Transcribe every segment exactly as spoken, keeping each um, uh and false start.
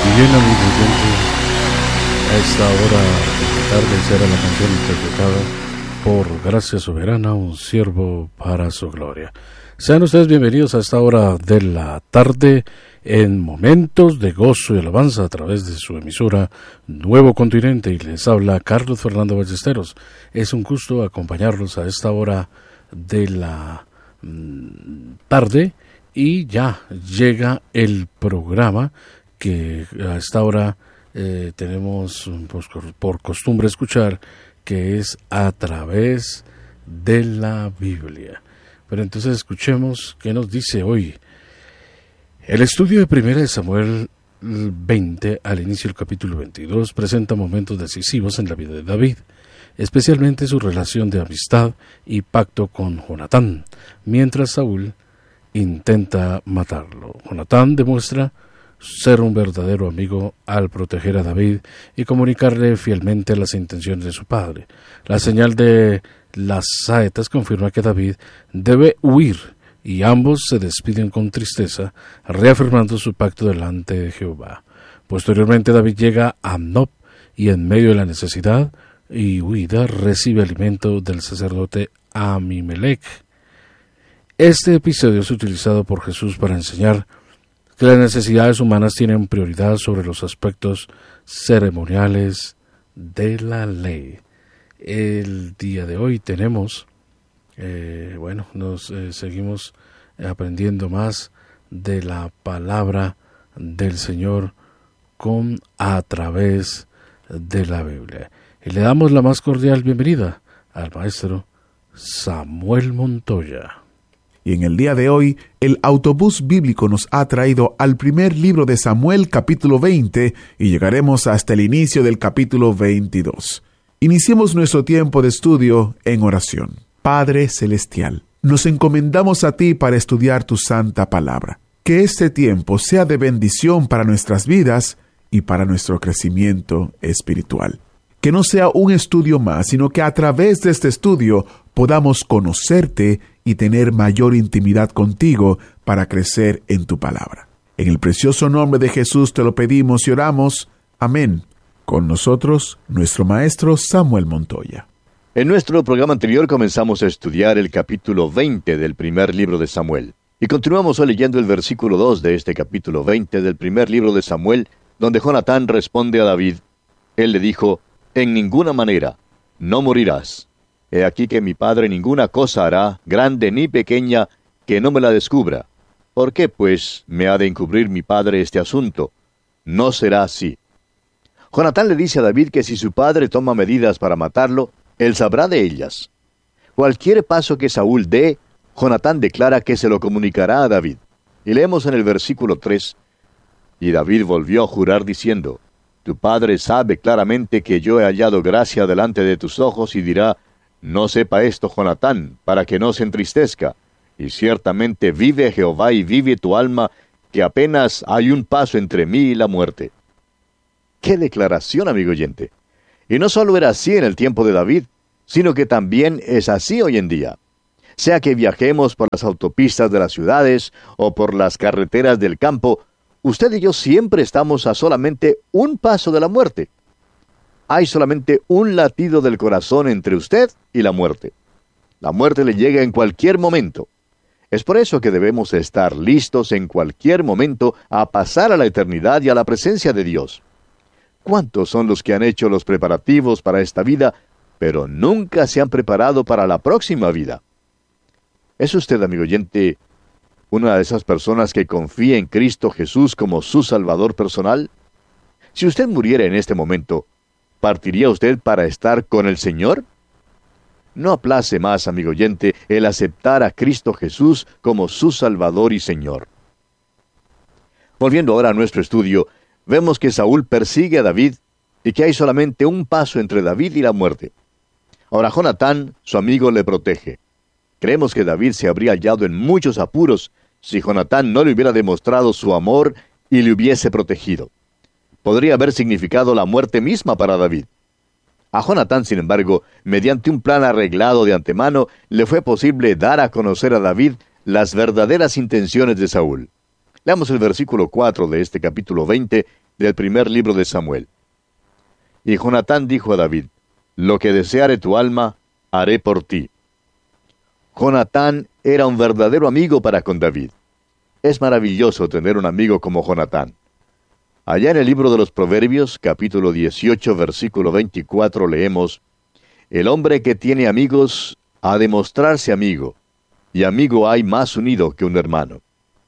Bien, amigo oyente, a esta hora de la tarde será la canción interpretada por Gracia Soberana, un siervo para su gloria. Sean ustedes bienvenidos a esta hora de la tarde en momentos de gozo y alabanza a través de su emisora Nuevo Continente, y les habla Carlos Fernando Ballesteros. Es un gusto acompañarlos a esta hora de la mm, tarde, y ya llega el programa que a esta hora eh, tenemos pues, por costumbre escuchar, que es a través de la Biblia. Pero entonces escuchemos qué nos dice hoy. El estudio de Primera de Samuel veinte, al inicio del capítulo veintidós, presenta momentos decisivos en la vida de David, especialmente su relación de amistad y pacto con Jonatán, mientras Saúl intenta matarlo. Jonatán demuestra ser un verdadero amigo al proteger a David y comunicarle fielmente las intenciones de su padre. La señal de las saetas confirma que David debe huir, y ambos se despiden con tristeza, reafirmando su pacto delante de Jehová. Posteriormente David llega a Nob, y en medio de la necesidad y huida recibe alimento del sacerdote Amimelech. Este episodio es utilizado por Jesús para enseñar que las necesidades humanas tienen prioridad sobre los aspectos ceremoniales de la ley. El día de hoy tenemos, eh, bueno, nos eh, seguimos aprendiendo más de la palabra del Señor con a través de la Biblia. Y le damos la más cordial bienvenida al maestro Samuel Montoya. Y en el día de hoy, el autobús bíblico nos ha traído al primer libro de Samuel, capítulo veinte, y llegaremos hasta el inicio del capítulo veintidós. Iniciemos nuestro tiempo de estudio en oración. Padre Celestial, nos encomendamos a ti para estudiar tu santa palabra. Que este tiempo sea de bendición para nuestras vidas y para nuestro crecimiento espiritual. Que no sea un estudio más, sino que a través de este estudio podamos conocerte y tener mayor intimidad contigo para crecer en tu palabra. En el precioso nombre de Jesús te lo pedimos y oramos. Amén. Con nosotros, nuestro maestro Samuel Montoya. En nuestro programa anterior comenzamos a estudiar el capítulo veinte del primer libro de Samuel. Y continuamos hoy leyendo el versículo dos de este capítulo veinte del primer libro de Samuel, donde Jonatán responde a David. Él le dijo: en ninguna manera, no morirás. He aquí que mi padre ninguna cosa hará, grande ni pequeña, que no me la descubra. ¿Por qué, pues, me ha de encubrir mi padre este asunto? No será así. Jonatán le dice a David que si su padre toma medidas para matarlo, él sabrá de ellas. Cualquier paso que Saúl dé, Jonatán declara que se lo comunicará a David. Y leemos en el versículo tres, y David volvió a jurar diciendo: tu padre sabe claramente que yo he hallado gracia delante de tus ojos, y dirá: no sepa esto Jonatán, para que no se entristezca. Y ciertamente vive Jehová y vive tu alma, que apenas hay un paso entre mí y la muerte. ¡Qué declaración, amigo oyente! Y no solo era así en el tiempo de David, sino que también es así hoy en día. Sea que viajemos por las autopistas de las ciudades o por las carreteras del campo, usted y yo siempre estamos a solamente un paso de la muerte. Hay solamente un latido del corazón entre usted y la muerte. La muerte le llega en cualquier momento. Es por eso que debemos estar listos en cualquier momento a pasar a la eternidad y a la presencia de Dios. ¿Cuántos son los que han hecho los preparativos para esta vida, pero nunca se han preparado para la próxima vida? ¿Es usted, amigo oyente, una de esas personas que confía en Cristo Jesús como su Salvador personal? Si usted muriera en este momento, ¿partiría usted para estar con el Señor? No aplace más, amigo oyente, el aceptar a Cristo Jesús como su Salvador y Señor. Volviendo ahora a nuestro estudio, vemos que Saúl persigue a David y que hay solamente un paso entre David y la muerte. Ahora Jonatán, su amigo, le protege. Creemos que David se habría hallado en muchos apuros si Jonatán no le hubiera demostrado su amor y le hubiese protegido. Podría haber significado la muerte misma para David. A Jonatán, sin embargo, mediante un plan arreglado de antemano, le fue posible dar a conocer a David las verdaderas intenciones de Saúl. Leamos el versículo cuatro de este capítulo veinte, del primer libro de Samuel. Y Jonatán dijo a David, lo que deseare tu alma, haré por ti. Jonatán era un verdadero amigo para con David. Es maravilloso tener un amigo como Jonatán. Allá en el libro de los Proverbios, capítulo dieciocho, versículo veinticuatro, leemos, el hombre que tiene amigos ha de mostrarse amigo, y amigo hay más unido que un hermano.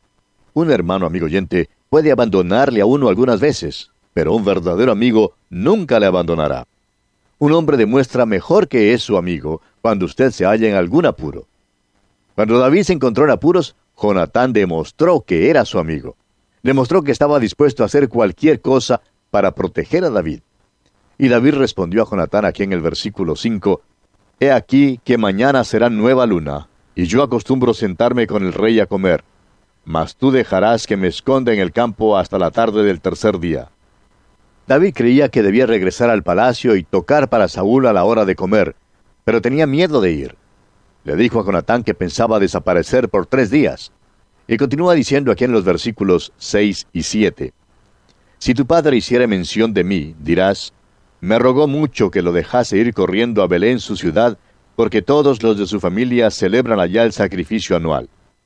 Un hermano, amigo oyente, puede abandonarle a uno algunas veces, pero un verdadero amigo nunca le abandonará. Un hombre demuestra mejor que es su amigo cuando usted se halla en algún apuro. Cuando David se encontró en apuros, Jonatán demostró que era su amigo. Demostró que estaba dispuesto a hacer cualquier cosa para proteger a David. Y David respondió a Jonatán aquí en el versículo cinco, He aquí que mañana será nueva luna, y yo acostumbro sentarme con el rey a comer, mas tú dejarás que me esconda en el campo hasta la tarde del tercer día. David creía que debía regresar al palacio y tocar para Saúl a la hora de comer, pero tenía miedo de ir. Le dijo a Jonatán que pensaba desaparecer por tres días. Y continúa diciendo aquí en los versículos seis y siete. Si tu padre hiciera mención de mí, dirás, me rogó mucho que lo dejase ir corriendo a Belén su ciudad, porque todos los de su familia celebran allá el sacrificio anual.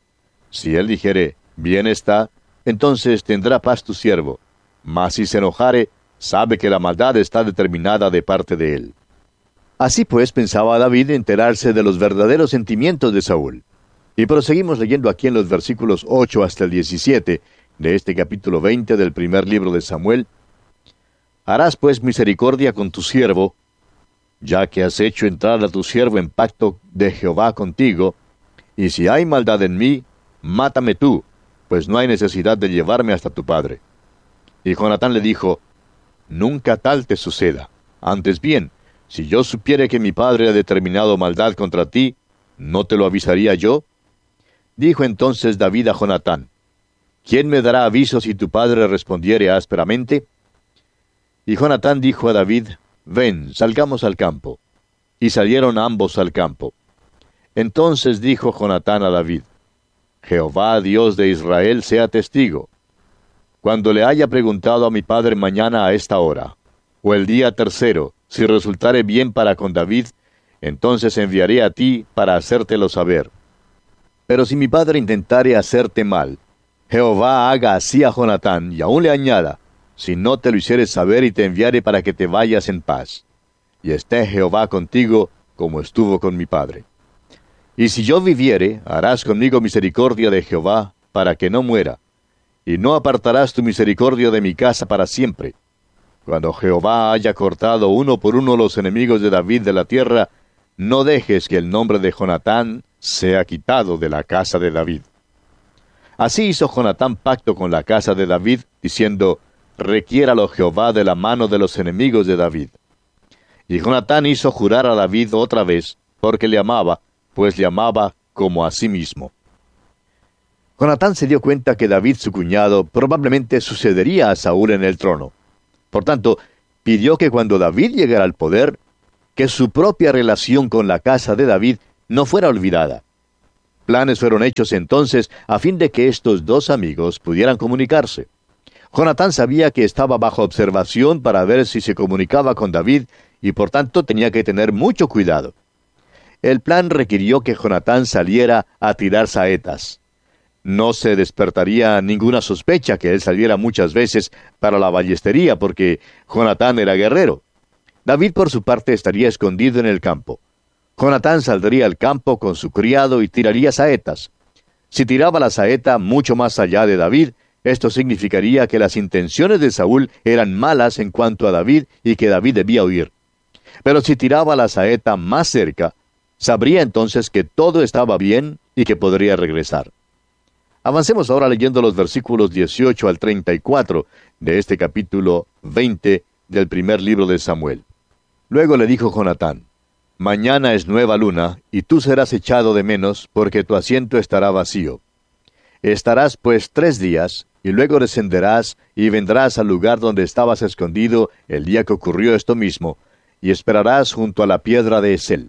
Si él dijere, bien está, entonces tendrá paz tu siervo, mas si se enojare, sabe que la maldad está determinada de parte de él. Así pues pensaba David enterarse de los verdaderos sentimientos de Saúl. Y proseguimos leyendo aquí en los versículos ocho hasta el diecisiete de este capítulo veinte del primer libro de Samuel. Harás pues misericordia con tu siervo, ya que has hecho entrar a tu siervo en pacto de Jehová contigo, y si hay maldad en mí, mátame tú, pues no hay necesidad de llevarme hasta tu padre. Y Jonatán le dijo, nunca tal te suceda, antes bien, si yo supiere que mi padre ha determinado maldad contra ti, ¿no te lo avisaría yo? Dijo entonces David a Jonatán, ¿quién me dará aviso si tu padre respondiere ásperamente? Y Jonatán dijo a David, ven, salgamos al campo. Y salieron ambos al campo. Entonces dijo Jonatán a David, Jehová, Dios de Israel, sea testigo. Cuando le haya preguntado a mi padre mañana a esta hora, o el día tercero, si resultare bien para con David, entonces enviaré a ti para hacértelo saber. Pero si mi padre intentare hacerte mal, Jehová haga así a Jonatán, y aún le añada, si no te lo hicieres saber y te enviare para que te vayas en paz. Y esté Jehová contigo, como estuvo con mi padre. Y si yo viviere, harás conmigo misericordia de Jehová, para que no muera, y no apartarás tu misericordia de mi casa para siempre. Cuando Jehová haya cortado uno por uno los enemigos de David de la tierra, no dejes que el nombre de Jonatán sea quitado de la casa de David. Así hizo Jonatán pacto con la casa de David, diciendo, requiéralo Jehová de la mano de los enemigos de David. Y Jonatán hizo jurar a David otra vez, porque le amaba, pues le amaba como a sí mismo. Jonatán se dio cuenta que David, su cuñado, probablemente sucedería a Saúl en el trono. Por tanto, pidió que cuando David llegara al poder, que su propia relación con la casa de David no fuera olvidada. Planes fueron hechos entonces a fin de que estos dos amigos pudieran comunicarse. Jonatán sabía que estaba bajo observación para ver si se comunicaba con David y por tanto tenía que tener mucho cuidado. El plan requirió que Jonatán saliera a tirar saetas. No se despertaría ninguna sospecha que él saliera muchas veces para la ballestería, porque Jonatán era guerrero. David, por su parte, estaría escondido en el campo. Jonatán saldría al campo con su criado y tiraría saetas. Si tiraba la saeta mucho más allá de David, esto significaría que las intenciones de Saúl eran malas en cuanto a David y que David debía huir. Pero si tiraba la saeta más cerca, sabría entonces que todo estaba bien y que podría regresar. Avancemos ahora leyendo los versículos dieciocho al treinta y cuatro de este capítulo veinte del primer libro de Samuel. Luego le dijo Jonatán, mañana es nueva luna, y tú serás echado de menos, porque tu asiento estará vacío. Estarás pues tres días, y luego descenderás, y vendrás al lugar donde estabas escondido el día que ocurrió esto mismo, y esperarás junto a la piedra de Esel.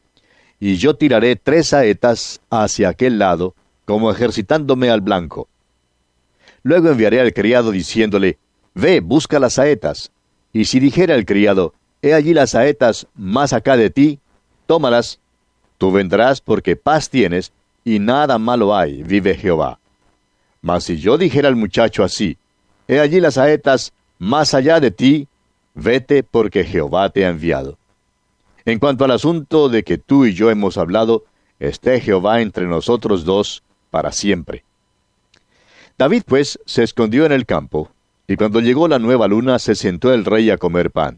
Y yo tiraré tres saetas hacia aquel lado, como ejercitándome al blanco. Luego enviaré al criado diciéndole, Ve, busca las saetas. Y si dijera el criado, he allí las saetas más acá de ti, tómalas. Tú vendrás porque paz tienes, y nada malo hay, vive Jehová. Mas si yo dijera al muchacho así, he allí las saetas más allá de ti, vete porque Jehová te ha enviado. En cuanto al asunto de que tú y yo hemos hablado, esté Jehová entre nosotros dos para siempre. David, pues, se escondió en el campo, y cuando llegó la nueva luna, se sentó el rey a comer pan.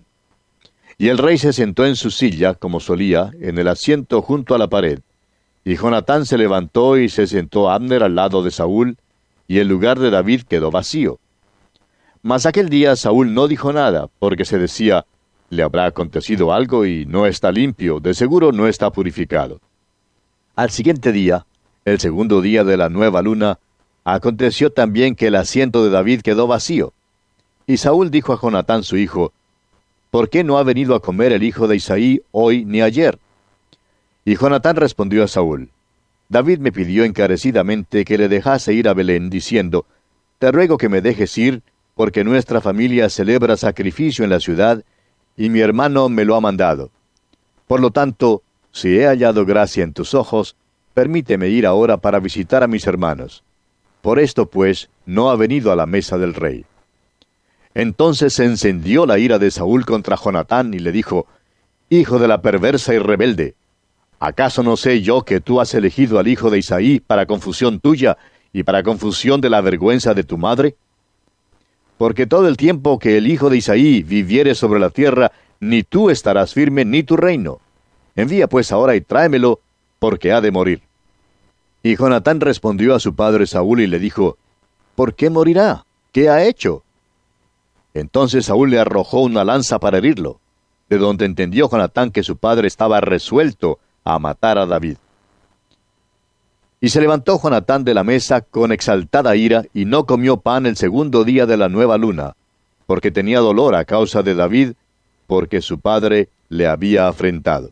Y el rey se sentó en su silla, como solía, en el asiento junto a la pared. Y Jonatán se levantó y se sentó Abner al lado de Saúl, y el lugar de David quedó vacío. Mas aquel día Saúl no dijo nada, porque se decía, le habrá acontecido algo y no está limpio, de seguro no está purificado. Al siguiente día, el segundo día de la nueva luna, aconteció también que el asiento de David quedó vacío. Y Saúl dijo a Jonatán su hijo, ¿por qué no ha venido a comer el hijo de Isaí hoy ni ayer? Y Jonatán respondió a Saúl, David me pidió encarecidamente que le dejase ir a Belén, diciendo, te ruego que me dejes ir, porque nuestra familia celebra sacrificio en la ciudad, y mi hermano me lo ha mandado. Por lo tanto, si he hallado gracia en tus ojos, permíteme ir ahora para visitar a mis hermanos. Por esto, pues, no ha venido a la mesa del rey. Entonces se encendió la ira de Saúl contra Jonatán, y le dijo, Hijo de la perversa y rebelde, ¿acaso no sé yo que tú has elegido al hijo de Isaí para confusión tuya, y para confusión de la vergüenza de tu madre? Porque todo el tiempo que el hijo de Isaí viviere sobre la tierra, ni tú estarás firme, ni tu reino. Envía pues ahora y tráemelo, porque ha de morir. Y Jonatán respondió a su padre Saúl y le dijo, ¿por qué morirá? ¿Qué ha hecho? Entonces Saúl le arrojó una lanza para herirlo, de donde entendió Jonatán que su padre estaba resuelto a matar a David. Y se levantó Jonatán de la mesa con exaltada ira, y no comió pan el segundo día de la nueva luna, porque tenía dolor a causa de David, porque su padre le había afrentado.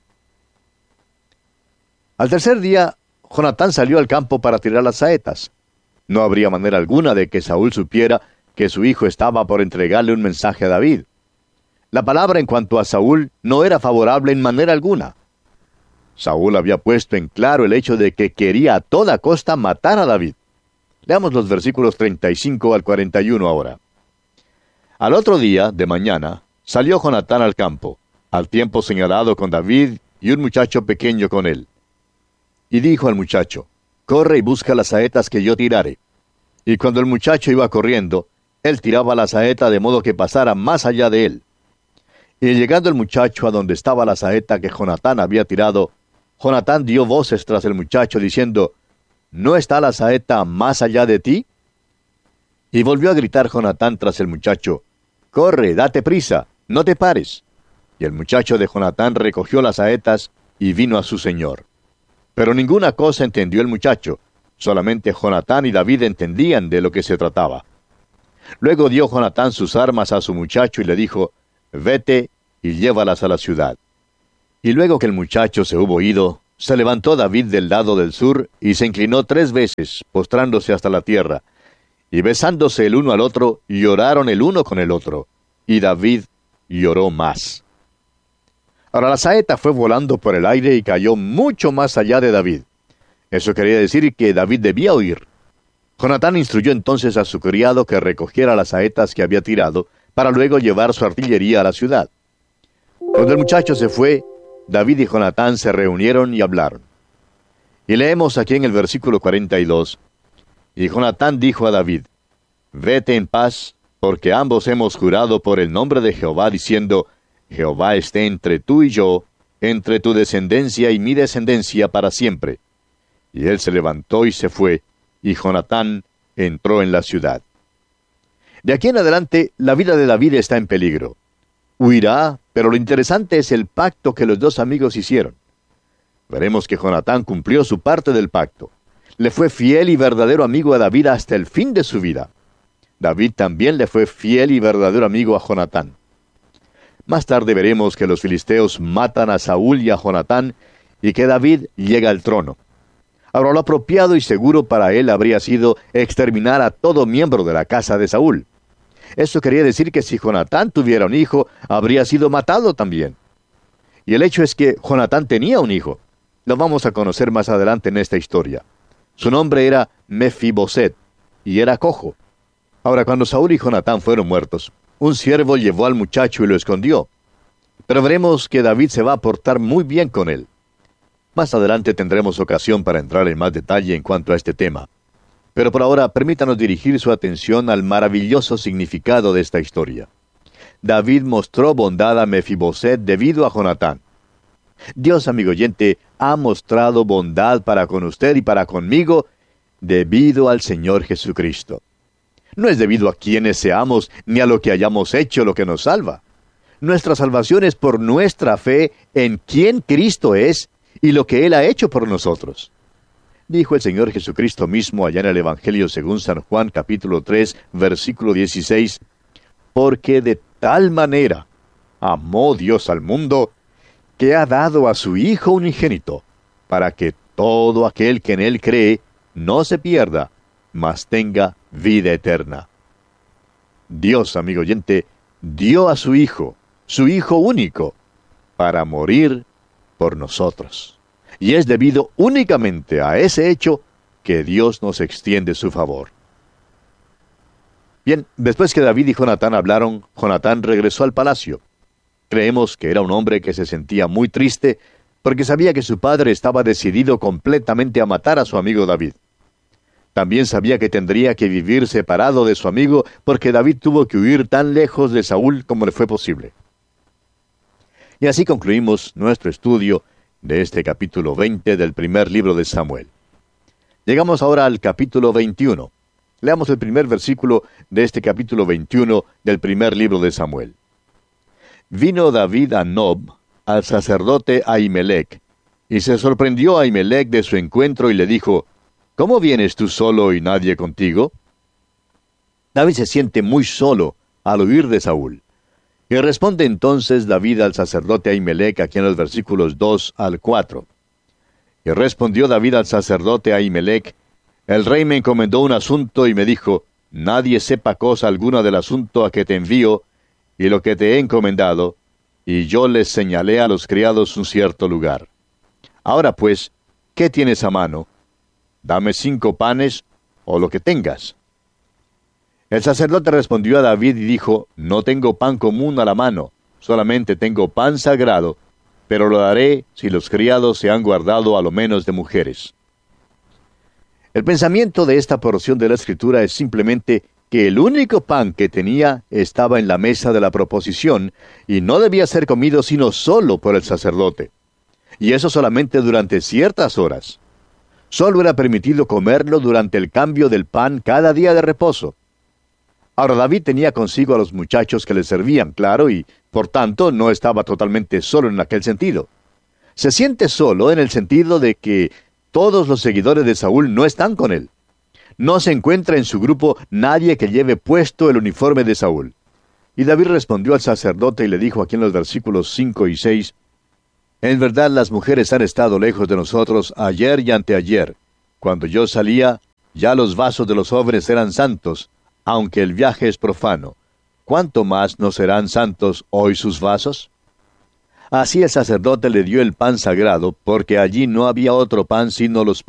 Al tercer día, Jonatán salió al campo para tirar las saetas. No habría manera alguna de que Saúl supiera que su hijo estaba por entregarle un mensaje a David. La palabra en cuanto a Saúl no era favorable en manera alguna. Saúl había puesto en claro el hecho de que quería a toda costa matar a David. Leamos los versículos treinta y cinco al cuarenta y uno ahora. Al otro día, de mañana, salió Jonatán al campo, al tiempo señalado con David y un muchacho pequeño con él. Y dijo al muchacho, corre y busca las saetas que yo tirare. Y cuando el muchacho iba corriendo, él tiraba la saeta de modo que pasara más allá de él. Y llegando el muchacho a donde estaba la saeta que Jonatán había tirado, Jonatán dio voces tras el muchacho, diciendo, ¿no está la saeta más allá de ti? Y volvió a gritar Jonatán tras el muchacho, corre, date prisa, no te pares. Y el muchacho de Jonatán recogió las saetas y vino a su señor. Pero ninguna cosa entendió el muchacho, solamente Jonatán y David entendían de lo que se trataba. Luego dio Jonatán sus armas a su muchacho y le dijo, vete y llévalas a la ciudad. Y luego que el muchacho se hubo ido, se levantó David del lado del sur y se inclinó tres veces, postrándose hasta la tierra. Y besándose el uno al otro, lloraron el uno con el otro. Y David lloró más. Ahora la saeta fue volando por el aire y cayó mucho más allá de David. Eso quería decir que David debía huir. Jonatán instruyó entonces a su criado que recogiera las saetas que había tirado, para luego llevar su artillería a la ciudad. Cuando el muchacho se fue, David y Jonatán se reunieron y hablaron. Y leemos aquí en el versículo cuarenta y dos, y Jonatán dijo a David, vete en paz, porque ambos hemos jurado por el nombre de Jehová, diciendo, Jehová esté entre tú y yo, entre tu descendencia y mi descendencia para siempre. Y él se levantó y se fue, y Jonatán entró en la ciudad. De aquí en adelante, la vida de David está en peligro. Huirá, pero lo interesante es el pacto que los dos amigos hicieron. Veremos que Jonatán cumplió su parte del pacto. Le fue fiel y verdadero amigo a David hasta el fin de su vida. David también le fue fiel y verdadero amigo a Jonatán. Más tarde veremos que los filisteos matan a Saúl y a Jonatán, y que David llega al trono. Ahora, lo apropiado y seguro para él habría sido exterminar a todo miembro de la casa de Saúl. Esto quería decir que si Jonatán tuviera un hijo, habría sido matado también. Y el hecho es que Jonatán tenía un hijo. Lo vamos a conocer más adelante en esta historia. Su nombre era Mefiboset, y era cojo. Ahora, cuando Saúl y Jonatán fueron muertos, un siervo llevó al muchacho y lo escondió. Pero veremos que David se va a portar muy bien con él. Más adelante tendremos ocasión para entrar en más detalle en cuanto a este tema. Pero por ahora, permítanos dirigir su atención al maravilloso significado de esta historia. David mostró bondad a Mefiboset debido a Jonatán. Dios, amigo oyente, ha mostrado bondad para con usted y para conmigo debido al Señor Jesucristo. No es debido a quienes seamos ni a lo que hayamos hecho lo que nos salva. Nuestra salvación es por nuestra fe en quién Cristo es y lo que Él ha hecho por nosotros. Dijo el Señor Jesucristo mismo allá en el Evangelio según San Juan capítulo tres, versículo dieciséis, porque de tal manera amó Dios al mundo, que ha dado a su Hijo unigénito, para que todo aquel que en Él cree no se pierda, mas tenga vida eterna. Dios, amigo oyente, dio a su Hijo, su Hijo único, para morir por nosotros. Y es debido únicamente a ese hecho que Dios nos extiende su favor. Bien, después que David y Jonatán hablaron, Jonatán regresó al palacio. Creemos que era un hombre que se sentía muy triste porque sabía que su padre estaba decidido completamente a matar a su amigo David. También sabía que tendría que vivir separado de su amigo porque David tuvo que huir tan lejos de Saúl como le fue posible. Y así concluimos nuestro estudio de este capítulo veinte del primer libro de Samuel. Llegamos ahora al capítulo veintiuno. Leamos el primer versículo de este capítulo veintiuno del primer libro de Samuel. Vino David a Nob, al sacerdote Ahimelech, y se sorprendió a Ahimelech de su encuentro y le dijo, ¿cómo vienes tú solo y nadie contigo? David se siente muy solo al huir de Saúl. Y responde entonces David al sacerdote Ahimelech aquí en los versículos dos al cuatro. Y respondió David al sacerdote Ahimelech, el rey me encomendó un asunto y me dijo, nadie sepa cosa alguna del asunto a que te envío, y lo que te he encomendado, y yo les señalé a los criados un cierto lugar. Ahora pues, ¿qué tienes a mano? Dame cinco panes, o lo que tengas. El sacerdote respondió a David y dijo, no tengo pan común a la mano, solamente tengo pan sagrado, pero lo daré si los criados se han guardado a lo menos de mujeres. El pensamiento de esta porción de la Escritura es simplemente que el único pan que tenía estaba en la mesa de la proposición y no debía ser comido sino solo por el sacerdote. Y eso solamente durante ciertas horas. Solo era permitido comerlo durante el cambio del pan cada día de reposo. Ahora David tenía consigo a los muchachos que le servían, claro, y por tanto no estaba totalmente solo en aquel sentido. Se siente solo en el sentido de que todos los seguidores de Saúl no están con él. No se encuentra en su grupo nadie que lleve puesto el uniforme de Saúl. Y David respondió al sacerdote y le dijo aquí en los versículos cinco y seis, en verdad las mujeres han estado lejos de nosotros ayer y anteayer. Cuando yo salía, ya los vasos de los jóvenes eran santos, aunque el viaje es profano. ¿Cuánto más no serán santos hoy sus vasos? Así el sacerdote le dio el pan sagrado, porque allí no había otro pan sino los